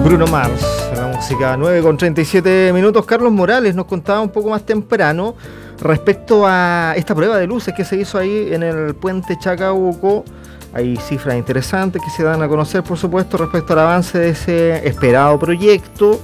Bruno Mars, la música 9:37. Carlos Morales nos contaba un poco más temprano respecto a esta prueba de luces que se hizo ahí en el puente Chacabuco. Hay cifras interesantes que se dan a conocer, por supuesto, respecto al avance de ese esperado proyecto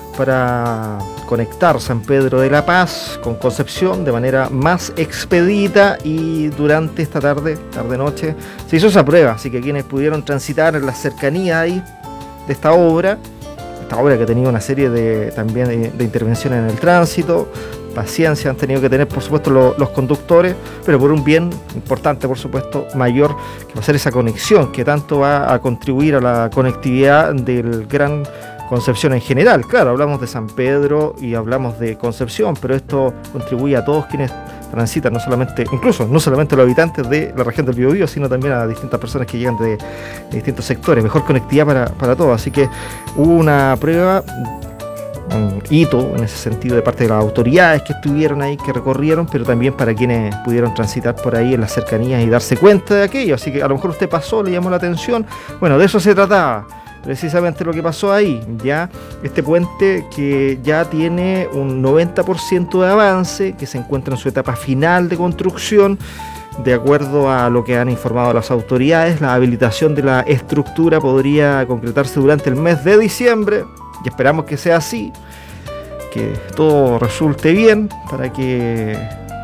para conectar San Pedro de la Paz con Concepción de manera más expedita, y durante esta tarde-noche, se hizo esa prueba, así que quienes pudieron transitar en la cercanía ahí de esta obra que ha tenido una serie de intervenciones en el tránsito, paciencia han tenido que tener, por supuesto, los conductores, pero por un bien importante, por supuesto, mayor, que va a ser esa conexión que tanto va a contribuir a la conectividad del Gran Concepción en general. Claro, hablamos de San Pedro y hablamos de Concepción, pero esto contribuye a todos quienes transitan, no solamente los habitantes de la región del Biobío, sino también a distintas personas que llegan de distintos sectores. Mejor conectividad para todos. Así que hubo una prueba, un hito en ese sentido de parte de las autoridades que estuvieron ahí, que recorrieron, pero también para quienes pudieron transitar por ahí en las cercanías y darse cuenta de aquello. Así que a lo mejor usted pasó, le llamó la atención. Bueno, de eso se trataba precisamente lo que pasó ahí. Ya este puente, que ya tiene un 90% de avance, que se encuentra en su etapa final de construcción, de acuerdo a lo que han informado las autoridades. La habilitación de la estructura podría concretarse durante el mes de diciembre, y esperamos que sea así, que todo resulte bien para que,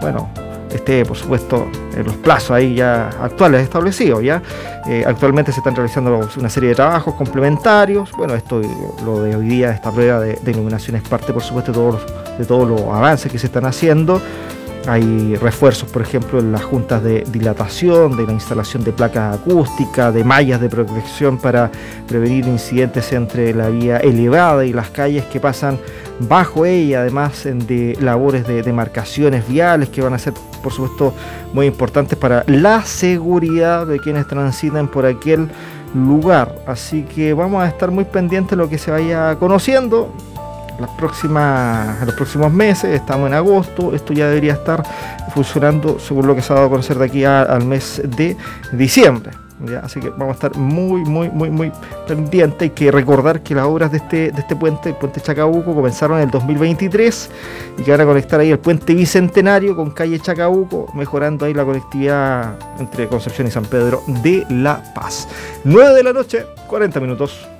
esté, por supuesto, en los plazos ahí ya actuales establecidos. Actualmente se están realizando una serie de trabajos complementarios. Esto, lo de hoy día, esta prueba de iluminación, es parte, por supuesto, de todos los avances que se están haciendo. Hay refuerzos, por ejemplo, en las juntas de dilatación, de la instalación de placas acústicas, de mallas de protección para prevenir incidentes entre la vía elevada y las calles que pasan bajo ella, además de labores de demarcaciones viales que van a ser, por supuesto, muy importantes para la seguridad de quienes transitan por aquel lugar. Así que vamos a estar muy pendientes de lo que se vaya conociendo en los próximos meses. Estamos en agosto, esto ya debería estar funcionando según lo que se ha dado a conocer de aquí al mes de diciembre. Así que vamos a estar muy pendientes. Hay que recordar que las obras de este puente, el puente Chacabuco, comenzaron en el 2023 y que van a conectar ahí el puente Bicentenario con calle Chacabuco, mejorando ahí la conectividad entre Concepción y San Pedro de la Paz. 9:40 a.m.